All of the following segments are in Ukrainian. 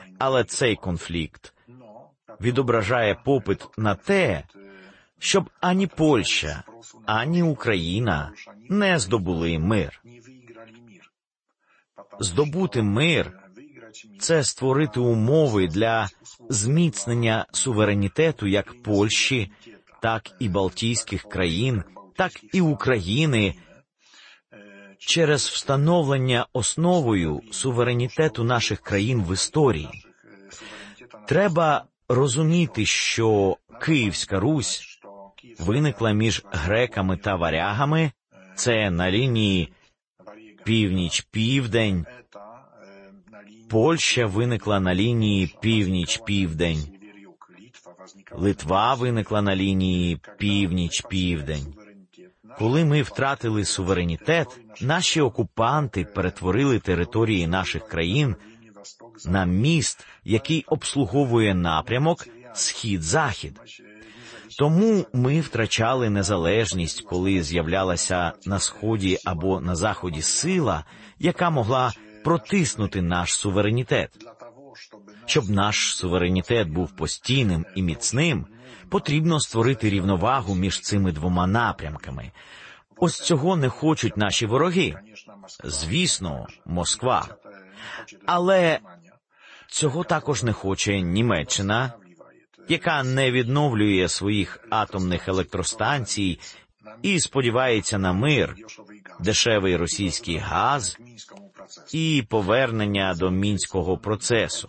Але цей конфлікт відображає попит на те, щоб ані Польща, ані Україна не здобули мир. Здобути мир – це створити умови для зміцнення суверенітету як Польщі, так і Балтійських країн, так і України, через встановлення основою суверенітету наших країн в історії. Треба розуміти, що Київська Русь виникла між греками та варягами, це на лінії північ-південь. Польща виникла на лінії північ-південь. Литва виникла на лінії північ-південь. Коли ми втратили суверенітет, наші окупанти перетворили території наших країн на міст, який обслуговує напрямок Схід-Захід. Тому ми втрачали незалежність, коли з'являлася на Сході або на Заході сила, яка могла протиснути наш суверенітет. Щоб наш суверенітет був постійним і міцним, потрібно створити рівновагу між цими двома напрямками. Ось цього не хочуть наші вороги. Звісно, Москва. Але цього також не хоче Німеччина, яка не відновлює своїх атомних електростанцій і сподівається на мир, дешевий російський газ і повернення до Мінського процесу.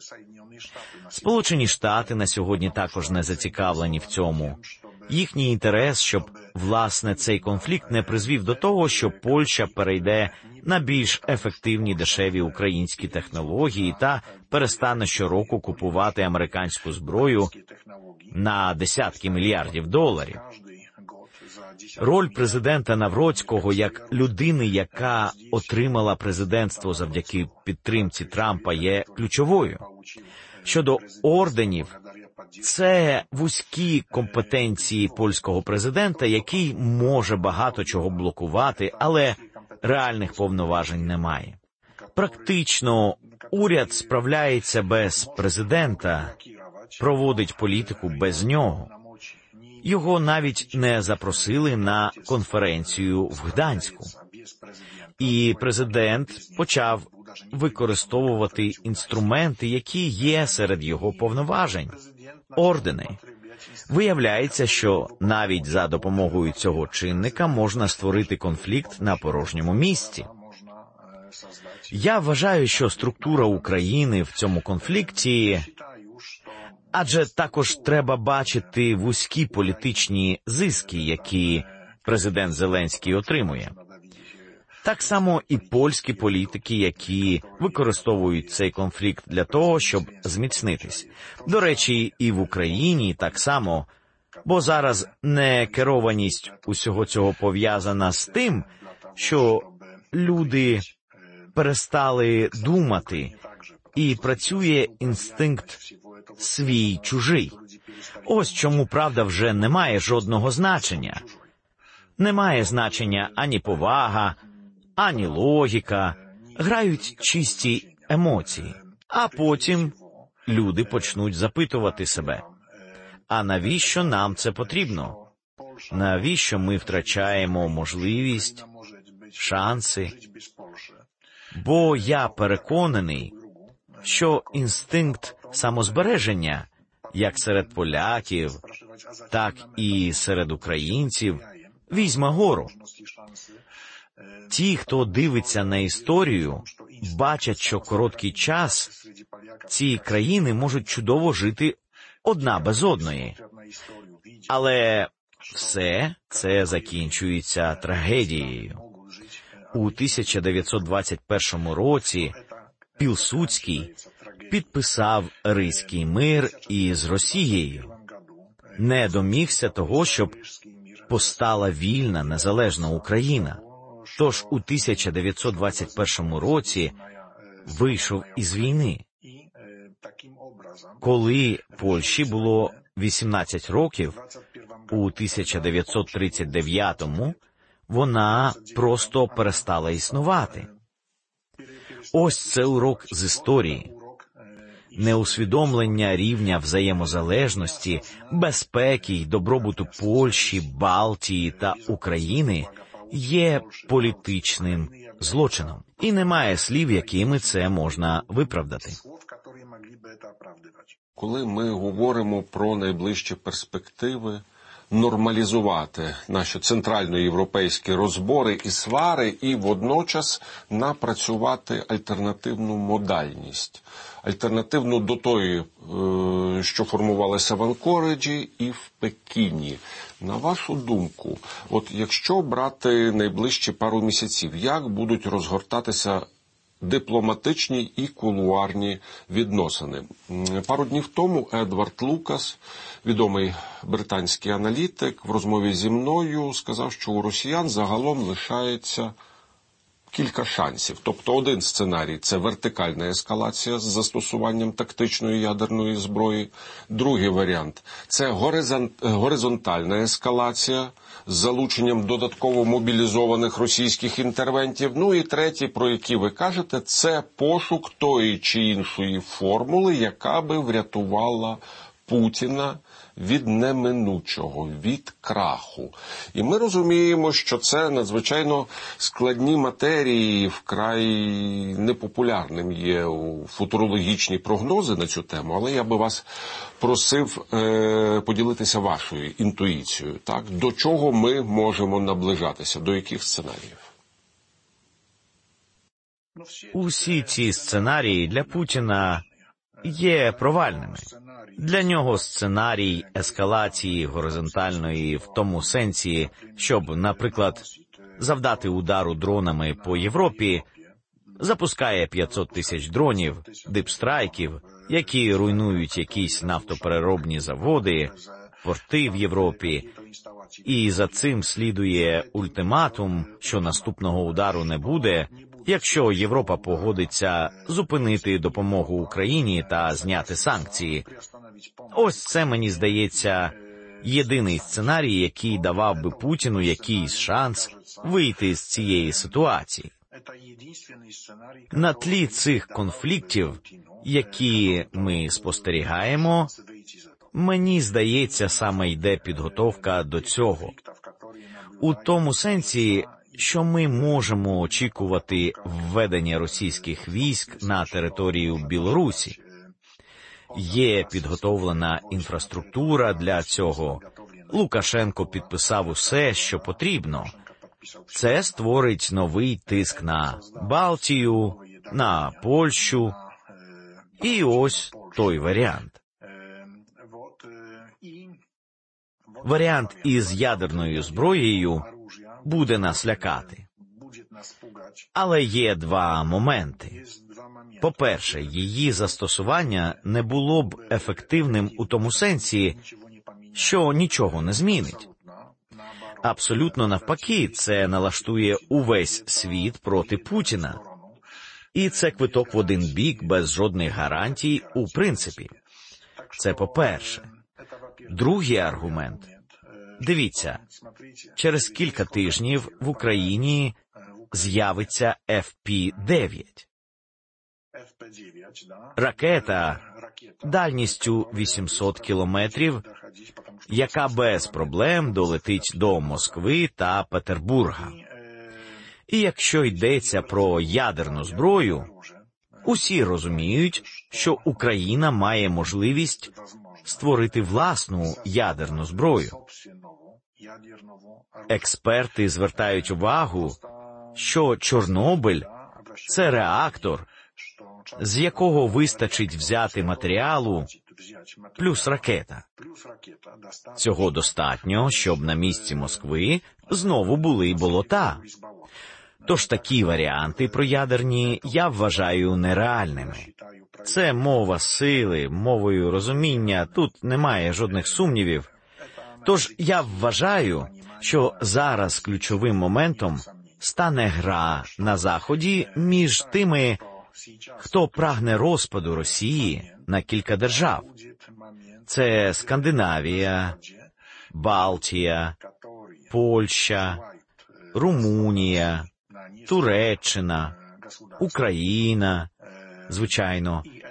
Сполучені Штати на сьогодні також не зацікавлені в цьому. Їхній інтерес, щоб, власне, цей конфлікт не призвів до того, що Польща перейде на більш ефективні дешеві українські технології та перестане щороку купувати американську зброю на десятки мільярдів доларів. Роль президента Навроцького як людини, яка отримала президентство завдяки підтримці Трампа, є ключовою. Щодо орденів, це вузькі компетенції польського президента, який може багато чого блокувати, але реальних повноважень немає. Практично уряд справляється без президента, проводить політику без нього. Його навіть не запросили на конференцію в Гданську. І президент почав використовувати інструменти, які є серед його повноважень – ордени. Виявляється, що навіть за допомогою цього чинника можна створити конфлікт на порожньому місці. Я вважаю, що структура України в цьому конфлікті, адже також треба бачити вузькі політичні зиски, які президент Зеленський отримує. Так само і польські політики, які використовують цей конфлікт для того, щоб зміцнитись. До речі, і в Україні так само, бо зараз некерованість усього цього пов'язана з тим, що люди перестали думати, і працює інстинкт свій-чужий. Ось чому правда вже не має жодного значення. Немає значення ані повага, ані логіка, грають чисті емоції. А потім люди почнуть запитувати себе, а навіщо нам це потрібно? Навіщо ми втрачаємо можливість, шанси? Бо я переконаний, що інстинкт самозбереження, як серед поляків, так і серед українців, візьме гору. Ті, хто дивиться на історію, бачать, що короткий час ці країни можуть чудово жити одна без одної. Але все це закінчується трагедією. У 1921 році Пілсудський підписав Ризький мир із Росією. Не домігся того, щоб постала вільна, незалежна Україна. Тож у 1921 році вийшов із війни. Коли Польщі було 18 років, у 1939-му вона просто перестала існувати. Ось це урок з історії. неусвідомлення рівня взаємозалежності, безпеки й добробуту Польщі, Балтії та України є політичним злочином. І немає слів, якими це можна виправдати. Коли ми говоримо про найближчі перспективи, нормалізувати наші центральноєвропейські розбори і свари і водночас напрацювати альтернативну модальність. Альтернативну до тої, що формувалася в Анкориджі і в Пекіні. На вашу думку, от якщо брати найближчі пару місяців, як будуть розгортатися дипломатичні і кулуарні відносини? Пару днів тому Едвард Лукас, відомий британський аналітик, в розмові зі мною сказав, що у росіян загалом лишається кілька шансів. Тобто один сценарій – це вертикальна ескалація з застосуванням тактичної ядерної зброї. Другий варіант – це горизонтальна ескалація з залученням додатково мобілізованих російських інтервентів. Ну і третій, про який ви кажете, це пошук тої чи іншої формули, яка би врятувала Путіна від неминучого, від краху. І ми розуміємо, що це надзвичайно складні матерії, вкрай непопулярним є футурологічні прогнози на цю тему, але я би вас просив поділитися вашою інтуїцією. Так? До чого ми можемо наближатися, до яких сценаріїв? Усі ці сценарії для Путіна є провальними. Для нього сценарій ескалації горизонтальної в тому сенсі, щоб, наприклад, завдати удару дронами по Європі, запускає 500 тисяч дронів, дипстрайків, які руйнують якісь нафтопереробні заводи, порти в Європі, і за цим слідує ультиматум, що наступного удару не буде, якщо Європа погодиться зупинити допомогу Україні та зняти санкції. Ось це, мені здається, єдиний сценарій, який давав би Путіну якийсь шанс вийти з цієї ситуації. На тлі цих конфліктів, які ми спостерігаємо, мені здається, саме йде підготовка до цього. У тому сенсі, що ми можемо очікувати введення російських військ на територію Білорусі. Є підготовлена інфраструктура для цього. Лукашенко підписав усе, що потрібно. Це створить новий тиск на Балтію, на Польщу. І ось той варіант. Варіант із ядерною зброєю буде нас лякати. Але є два моменти. По-перше, її застосування не було б ефективним у тому сенсі, що нічого не змінить. Абсолютно навпаки, це налаштує увесь світ проти Путіна. І це квиток в один бік без жодних гарантій у принципі. Це по-перше. Другий аргумент. Дивіться, через кілька тижнів в Україні з'явиться FP-9. Ракета дальністю 800 кілометрів, яка без проблем долетить до Москви та Петербурга. І якщо йдеться про ядерну зброю, усі розуміють, що Україна має можливість створити власну ядерну зброю. Експерти звертають увагу, що Чорнобиль – це реактор, з якого вистачить взяти матеріалу плюс ракета. Цього достатньо, щоб на місці Москви знову були болота. Тож такі варіанти проядерні я вважаю нереальними. Це мова сили, мовою розуміння, тут немає жодних сумнівів. Тож я вважаю, що зараз ключовим моментом стане гра на Заході між тими, хто прагне розпаду Росії на кілька держав. Це Скандинавія, Балтія, Польща, Румунія, Туреччина, Україна, звичайно,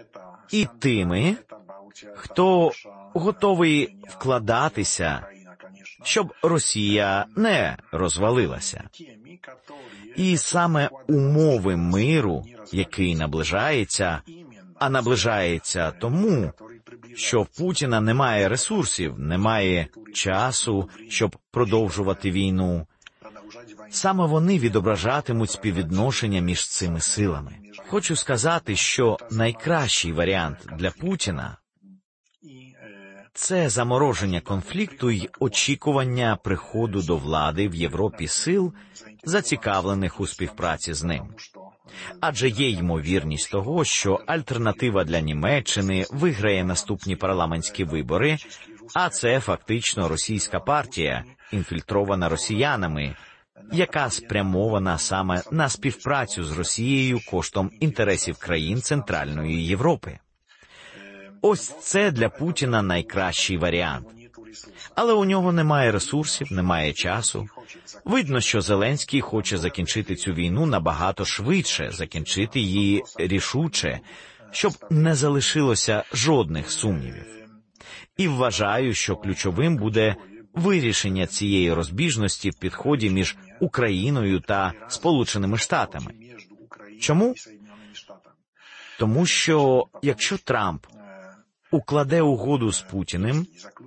і тими, хто готовий вкладатися, щоб Росія не розвалилася. І саме умови миру, який наближається, а наближається тому, що в Путіна немає ресурсів, немає часу, щоб продовжувати війну. Саме вони відображатимуть співвідношення між цими силами. Хочу сказати, що найкращий варіант для Путіна – це замороження конфлікту й очікування приходу до влади в Європі сил, зацікавлених у співпраці з ним. Адже є ймовірність того, що альтернатива для Німеччини виграє наступні парламентські вибори, а це фактично російська партія, інфільтрована росіянами, яка спрямована саме на співпрацю з Росією коштом інтересів країн Центральної Європи. Ось це для Путіна найкращий варіант. Але у нього немає ресурсів, немає часу. Видно, що Зеленський хоче закінчити цю війну набагато швидше, закінчити її рішуче, щоб не залишилося жодних сумнівів. І вважаю, що ключовим буде вирішення цієї розбіжності в підході між Україною та Сполученими Штатами. Чому? Тому що, якщо Трамп укладе угоду з Путіним,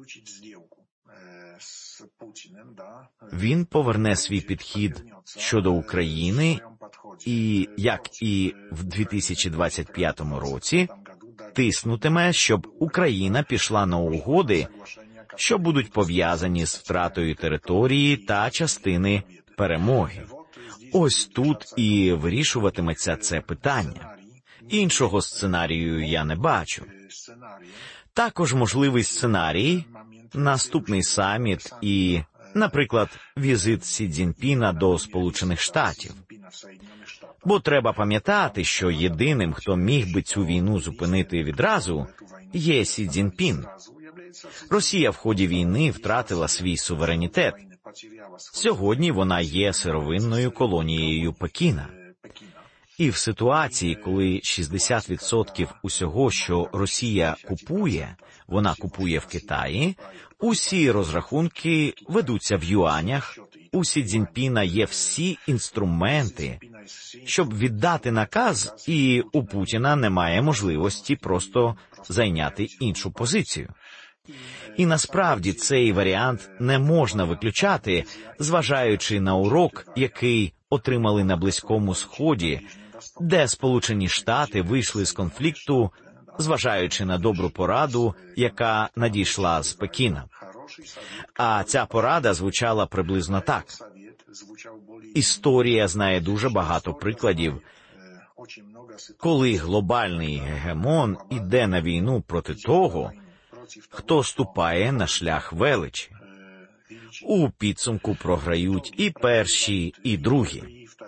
він поверне свій підхід щодо України і, як і в 2025 році, тиснутиме, щоб Україна пішла на угоди, що будуть пов'язані з втратою території та частини перемоги. Ось тут і вирішуватиметься це питання. Іншого сценарію я не бачу. Також можливий сценарій – наступний саміт і, наприклад, візит Сі Цзіньпіна до Сполучених Штатів. Бо треба пам'ятати, що єдиним, хто міг би цю війну зупинити відразу, є Сі Цзіньпін. Росія в ході війни втратила свій суверенітет. Сьогодні вона є сировинною колонією Пекіна. І в ситуації, коли 60% усього, що Росія купує, вона купує в Китаї, усі розрахунки ведуться в юанях, у Сі Цзіньпіна є всі інструменти, щоб віддати наказ, і у Путіна немає можливості просто зайняти іншу позицію. І насправді цей варіант не можна виключати, зважаючи на урок, який отримали на Близькому Сході, де Сполучені Штати вийшли з конфлікту, зважаючи на добру пораду, яка надійшла з Пекіна. А ця порада звучала приблизно так. Історія знає дуже багато прикладів, коли глобальний гегемон іде на війну проти того, хто ступає на шлях величі. У підсумку програють і перші, і другі.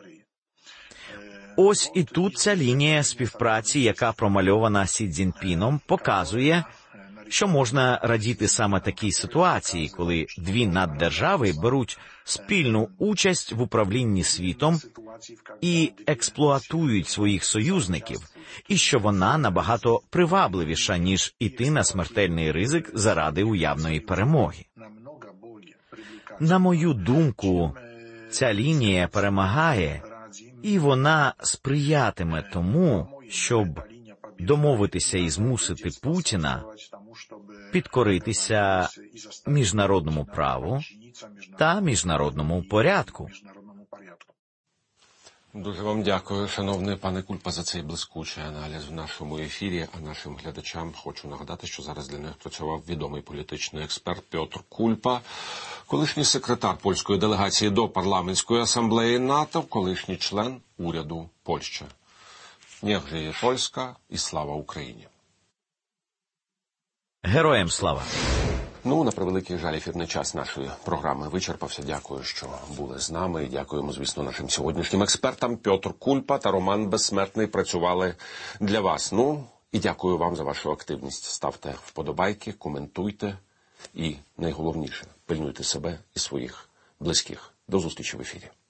Ось і тут ця лінія співпраці, яка промальована Сі Цзіньпіном, показує, що можна радіти саме такій ситуації, коли дві наддержави беруть спільну участь в управлінні світом і експлуатують своїх союзників, і що вона набагато привабливіша, ніж іти на смертельний ризик заради уявної перемоги. На мою думку, ця лінія перемагає, і вона сприятиме тому, щоб домовитися і змусити Путіна підкоритися міжнародному праву та міжнародному порядку. Дуже вам дякую, шановний пане Кульпа, за цей блискучий аналіз в нашому ефірі. А нашим глядачам хочу нагадати, що зараз для них працював відомий політичний експерт Пьотр Кульпа, колишній секретар польської делегації до парламентської асамблеї НАТО, колишній член уряду Польщі. Niech żyje Польська і слава Україні. Героям слава! На превеликий жаль, ефірний час нашої програми вичерпався. Дякую, що були з нами. І дякуємо, звісно, нашим сьогоднішнім експертам. Пьотр Кульпа та Роман Безсмертний працювали для вас. І дякую вам за вашу активність. Ставте вподобайки, коментуйте і, найголовніше, пильнуйте себе і своїх близьких. До зустрічі в ефірі.